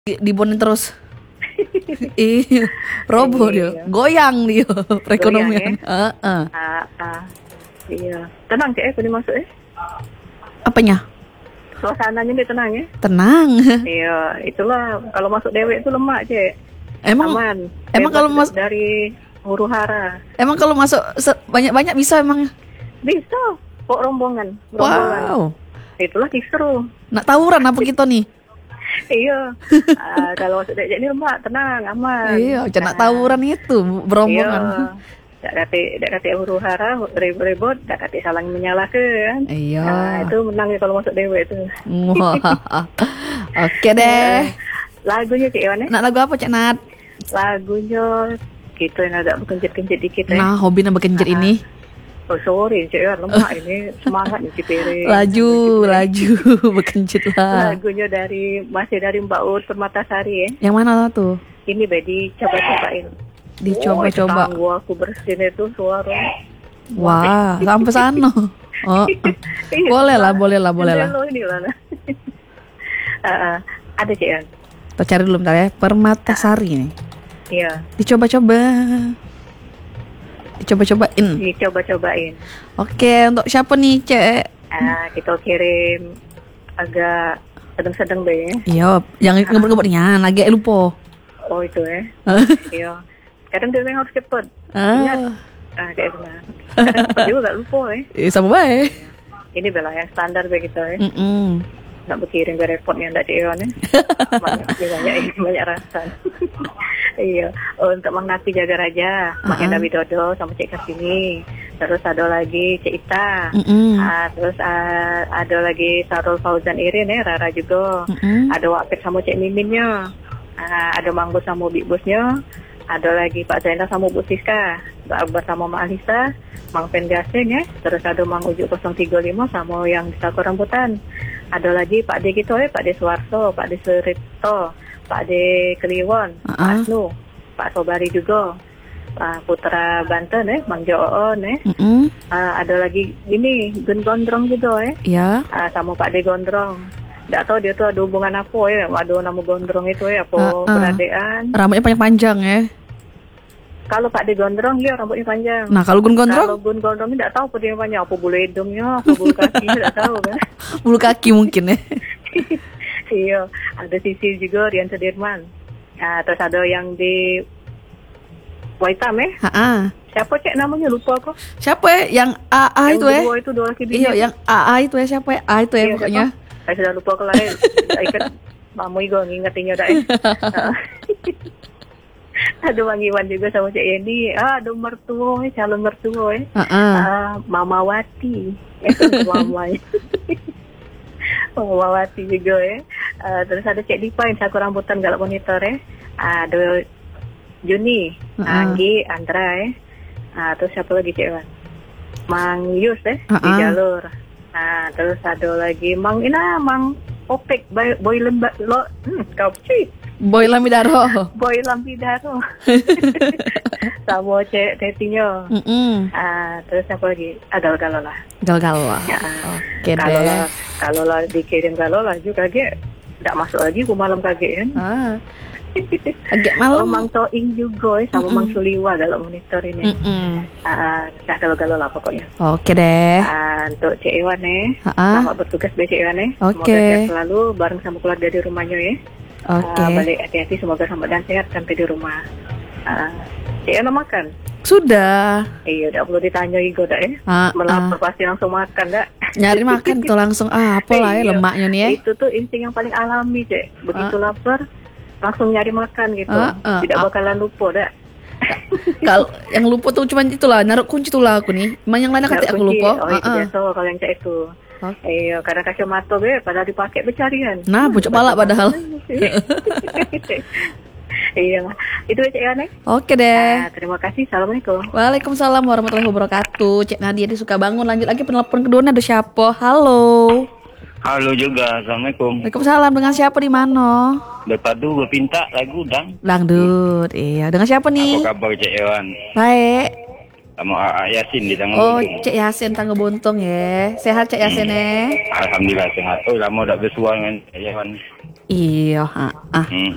dibonin terus. Iya, roboh dia, goyang dia perekonomian. Iya, tenang cek aku dimasuk Apanya? Suasananya dia tenang ya. Tenang. Iya, itulah kalau masuk dewek itu lemak cek. Aman. Emang kalau masuk dari huru hara. Emang kalau masuk banyak-banyak bisa emang? Bisa, kok rombongan. Wow. Itulah seru. Nak tawuran apa kita nih? Iya. Kalau masuk dewek ini lemak, tenang, aman. Iya, jangan tawuran itu berombongan. Dak kate huru hara, ribut-ribut, dak kate saling menyalahkan. Iya. Itu menang ya kalau masuk dewek itu. Oke deh. Lagunya Cik Iwan Nak lagu apa Cik Nat? Lagunya gitu yang agak berkenjit-kenjit dikit Nah, hobi nak berkenjit ini. Oh sorry Cik Iwan, lemak ini semangat nih Cipere. Laju berkenjit lah. Lagunya masih dari Mbak Ut Permatasari ya. Yang mana tuh? Ini Bedi coba-cobain. Dicoba-coba. Gua aku bersihin itu suara. Wah, sampai sana. Boleh lah. Ada Cik Iwan. Kita cari dulu bentar ya. Permatasari nih. Iya. Dicoba-cobain. Oke, untuk siapa nih, Cek? Kita kirim agak sedang-sedang deh ya. Iya, yang ngebut-ngebutnya lagi lupa. Oh itu ya. Iya. Kadang dia harus cepet. Ingat. Kayak benar. Kadang cepet juga gak lupa ya. Sama baik. Ini bela yang standar begitu ya. Nak berkirim ke repotnya ndak Cik Iwan ya. banyak rasa. Iya, untuk Mang Nati Jaga Raja, Mak Enda Widodo sama Cik Kasini. Terus ada lagi Cik Ita. Terus ada lagi Sarul Fauzan Irin ya, Rara juga. Ada Wapit sama Cik Miminnya. Ada Manggo sama Bik Bosnya. Ada lagi Pak Zainal sama Bu Siska. Mbak Akbar sama Mak Alisa. Mang Pen Gasen ya. Terus ada Mang Ujuk 035 sama yang di Sakur Rambutan. Ada lagi Pak D gitu ya, Pak D Suwarso, Pak D Suripto, Pak D Kliwon, Pak Asnu, Pak Sobari juga, Putra Banten ya, Mang Joon ya. Ada lagi ini Gun Gondrong juga ya. Sama Pak D Gondrong. Nggak tahu dia tuh ada hubungan apa ya, ada nama Gondrong itu ya, apa beradean. Rambutnya panjang-panjang ya. Kalau Pak D Gondrong dia rambutnya panjang. Nah kalau Gun Gondrong? Kalau Gun Gondrong ini nggak tahu apa dia panjang, apa bulu hidungnya, apa bulu kakinya nggak tahu kan. Bulu kaki mungkin ya. Iya, ada Sisi juga Rian Sudirman. Terus ada yang di Waitam ya. Siapa Cek namanya lupa aku. Siapa ya? Yang AA itu ya? Itu dua laki bini. Iya, yang AA itu ya, siapa ya? A itu ya pokoknya. Saya sudah lupa kelarin. Ikat Mamu Igo ngingetinnya dah. Ada Bang Iwan juga sama Cik Yeni. Ada mertua, calon mertua Mama Wati. Mama Wati juga ya. Terus ada Cik Dipa yang Sakur Rambutan galak monitor ya. Ada Juni, Anggi, Andra ya. Terus siapa lagi Cik Iwan? Mang Yus di jalur. Terus ada lagi Mang Opek Boy Lembalo. Kau cuy. Boy Lambidaro. Sama Cek Tetinya. Terus apa lagi? Gal-galo lah. Oke deh. Kalau lah dikirim galo lah juga kaget. Tidak masuk lagi ke malam kaget kan. Agak malam. Mang Toing juga sama Mang Suliwa dalam monitor ini. Galo-galo lah pokoknya. Oke deh. Untuk Cik Iwan selamat bertugas Cik Iwan Oke. Semoga sehat selalu bareng sama keluarga di rumahnya ya. Oke. Balik hati-hati, semoga selamat dan sehat sampai di rumah. Cik Iwan makan? Sudah. Iya, udah perlu ditanya Igo dah ya. Melapar pasti langsung makan dah. Nyari makan tuh langsung apalah ya lemaknya nih ya. Itu tuh insting yang paling alami Cik. Begitu lapar langsung nyari makan gitu. Tidak bakalan lupa dah. Kalau yang lupa tuh cuma itulah naruh kunci tuh lah aku nih. Emang yang lainnya kata aku lupa. Oh itu biasa kalau yang Cik itu. Iya, karena kacamata padahal dipakai bercarian. Nah, pucuk palak padahal. Iya, itu Cik Iwan Oke deh. Terima kasih. Assalamualaikum. Waalaikumsalam warahmatullahi wabarakatuh. Cik Nadia dia suka bangun. Lanjut lagi penelpon kedua ada siapa? Halo. Halo juga, assalamualaikum. Waalaikumsalam. Dengan siapa di mana? Berpadu berpinta lagu dangdut. Iya, dengan siapa nih? Apa kabar Cik Iwan? Baik. Sama AA Yasin di Tangga Oh, Buntung. Cik Yasin Tangga Buntung ya. Sehat Cik Yasin Alhamdulillah sehat. Oh, lama dah bersuara dengan Cik Iwan. Iya,